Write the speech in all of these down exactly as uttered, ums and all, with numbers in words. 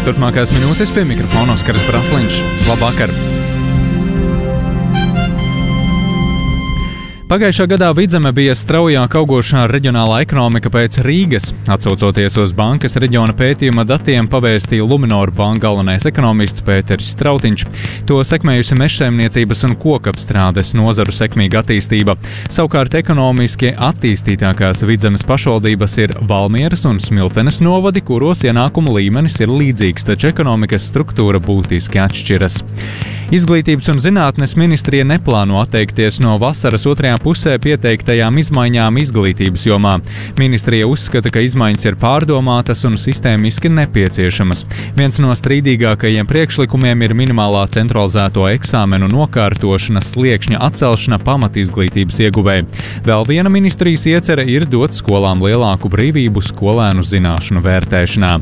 turpmākās minūtes pie mikrofona Oskars Brasliņš. Labvakar! Pagājušā gadā Vidzeme bija straujāk augošā reģionālā ekonomika pēc Rīgas. Atsaucoties uz bankas reģiona pētījuma datiem, pavēstīja Luminor banka galvenais ekonomists Pēteris Strautiņš. To sekmējusi mežsaimniecības un kokapstrādes nozaru sekmīga attīstība. Savukārt ekonomiski attīstītākās Vidzemes pašvaldības ir Valmieras un Smiltenes novadi, kuros ienākumu līmenis ir līdzīgs, taču ekonomikas struktūra būtiski atšķiras. Izglītības un zinātnes ministrija neplāno atteikties no vasaras otrajā pusē pieteiktajām izmaiņām izglītības jomā. Ministrija uzskata, ka izmaiņas ir pārdomātas un sistēmiski nepieciešamas. Viens no strīdīgākajiem priekšlikumiem ir minimālā centralizēto eksāmenu nokārtošanas sliekšņa atcelšana pamatizglītības ieguvēji. Vēl viena ministrijas iecerē ir dot skolām lielāku brīvību skolēnu zināšanu vērtēšanā.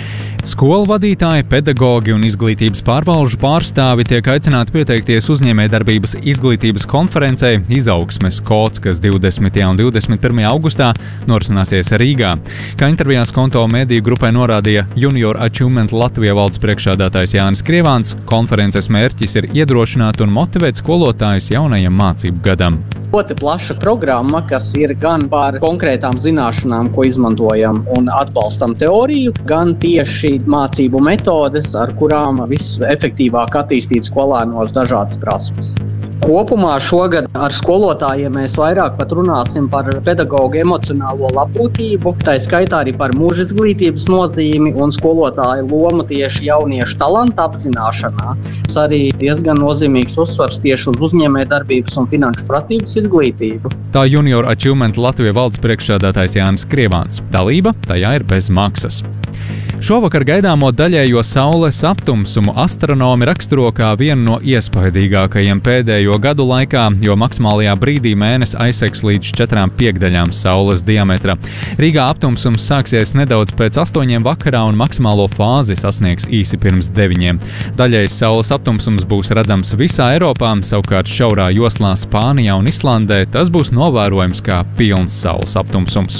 Skolu vadītāji, pedagogi un izglītības pārvalžu pārstāvi tiek aicināti pieteikties uzņēmējdarbības izglītības konferencei Izaugsmes kods, kas divdesmitajā un divdesmit pirmajā augustā norisināsies Rīgā. Kā intervijās Konto mediju grupai norādīja Junior Achievement Latvijā valdes priekšsēdētājs Jānis Krievāns, konferences mērķis ir iedrošināt un motivēt skolotājus jaunajam mācību gadam. Ļoti plaša programma, kas ir gan par konkrētām zināšanām, ko izmantojam un atbalstam teoriju, gan tieši mācību metodes, ar kurām visefektīvāk attīstīt skolēnos dažādas prasmes. Kopumā šogad ar skolotājiem mēs vairāk pat runāsim par pedagoģu emocionālo labklājību, tā skaitā arī par mūža izglītības nozīmi un skolotāju lomu tieši jauniešu talantu apzināšanā. Tas arī diezgan nozīmīgs uzsvars tieši uz uzņēmējdarbības un finanšu pratības izglītību. Tā Junior Achievement Latvijā valdes priekšsēdētājs Jānis Krievāns. Dalība tajā ir bez maksas. Šovakar gaidāmo daļējo Saules aptumsumu astronomi raksturo kā vienu no iespaidīgākajiem pēdējo gadu laikā, jo maksimālajā brīdī mēnesis aizsegs līdz četrām piekdaļām Saules diametra. Rīgā aptumsums sāksies nedaudz pēc astoņiem vakarā un maksimālo fāzi sasniegs īsi pirms deviņiem. Daļējs Saules aptumsums būs redzams visā Eiropā, savukārt šaurā joslā Spānijā un Islandē tas būs novērojams kā pilns Saules aptumsums.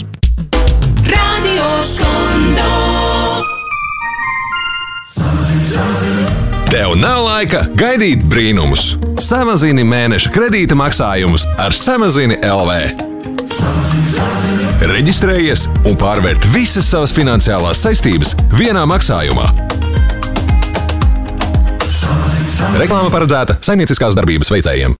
Radio Skondo. Tev nav laika gaidīt brīnumus. Samazini mēneša kredīta maksājumus ar Samazini L V. Reģistrējies un pārvērt visas savas finansiālās saistības vienā maksājumā. Reklāma paredzēta saimnieciskās darbības veicējiem.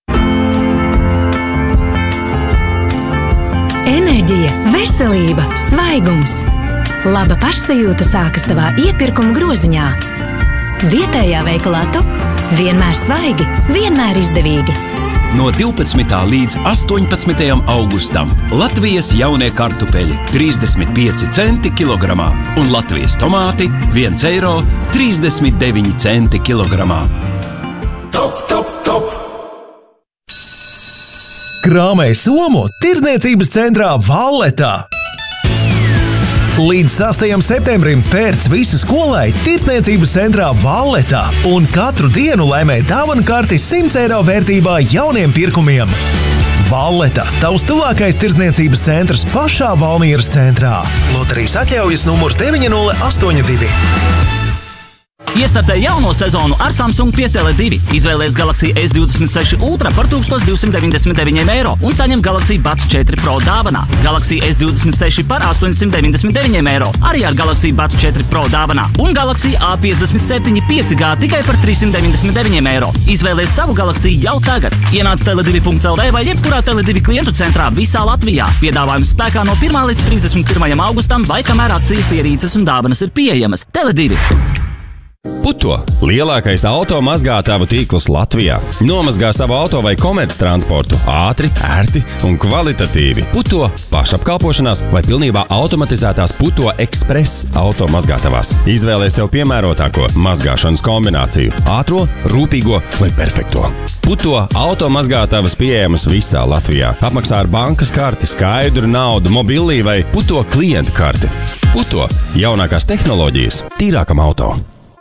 Enerģija, veselība, svaigums. Laba pašsajūta sākas tavā iepirkuma groziņā. Vietējā veikalā tu vienmēr svaigi, vienmēr izdevīgi. No divpadsmitā līdz astoņpadsmitajam augustam Latvijas jaunie kartupeļi trīsdesmit pieci centi kilogramā un Latvijas tomāti viens eiro trīsdesmit deviņi centi kilogramā. Top, top, top! Krāmē somu tirdzniecības centrā Valletā. Līdz sastajam septembrim pērc visa skolai tirdzniecības centrā Valletā un katru dienu laimē dāvanu karti simts eiro vērtībā jauniem pirkumiem. Valleta, tavs tuvākais tirdzniecības centrs pašā Valmieras centrā. Loterijas atļaujas numurs deviņi nulle astoņi divi. Iestartē jauno sezonu ar Samsung pie Tele divi. Izvēlies Galaxy S divdesmit seši Ultra par tūkstoš divsimt deviņdesmit deviņiem eiro un saņem Galaxy Buds četri Pro dāvanā. Galaxy S divdesmit seši par astoņsimt deviņdesmit deviņiem eiro arī ar Galaxy Buds četri Pro dāvanā. Un Galaxy A piecdesmit septiņi pieci G tikai par trīssimt deviņdesmit deviņiem eiro. Izvēlies savu Galaxy jau tagad. Ienāc tele divi punkts L V vai jebkurā Tele divi klientu centrā visā Latvijā. Piedāvājums spēkā no pirmā līdz trīsdesmit pirmajam augustam vai kamēr akcijas ierīces un dāvanas ir pieejamas. Tele divi. Puto – lielākais auto mazgātāvu tīkls Latvijā. Nomazgā savu auto vai komerc transportu ātri, ērti un kvalitatīvi. Puto pašapkalpošanās vai pilnībā automatizētās Puto Express auto mazgātavās. Izvēlēs sev piemērotāko mazgāšanas kombināciju – ātro, rūpīgo vai perfekto. Puto auto mazgātavas pieejamas visā Latvijā. Apmaksā ar bankas karti, skaidru naudu, mobilī vai Puto klientu karti. Puto – jaunākās tehnoloģijas tīrākam auto.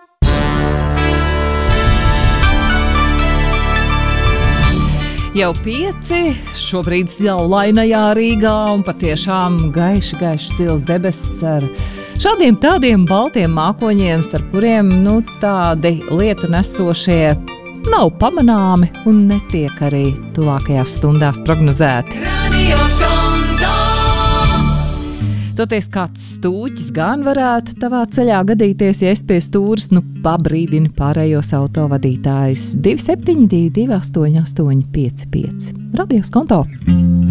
Jau pieci, šobrīd saulainajā Rīgā un patiešām gaiši, gaiši zils debesis ar Šādiem tādiem baltiem mākoņiem, starp kuriem, nu, tādi lietu nesošie nav pamanāmi un netiek arī tuvākajās stundās prognozēti. Toties kāds stūķis gan varētu tavā ceļā gadīties, ja es pie stūras, nu, pabrīdini pārējos autovadītājus. divi septiņi divi divi astoņi astoņi pieci pieci. Radio Skonto.